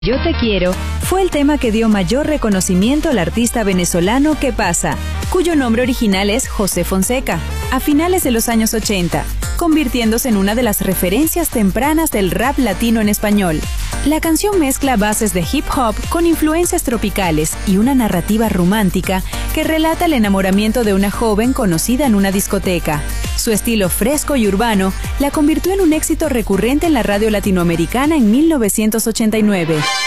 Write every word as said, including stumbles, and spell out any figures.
Yo te quiero fue el tema que dio mayor reconocimiento al artista venezolano Que Pasa, cuyo nombre original es José Fonseca, a finales de los años ochenta, convirtiéndose en una de las referencias tempranas del rap latino en español. La canción mezcla bases de hip hop con influencias tropicales y una narrativa romántica que relata el enamoramiento de una joven conocida en una discoteca. Su estilo fresco y urbano la convirtió en un éxito recurrente en la radio latinoamericana en mil novecientos ochenta y nueve.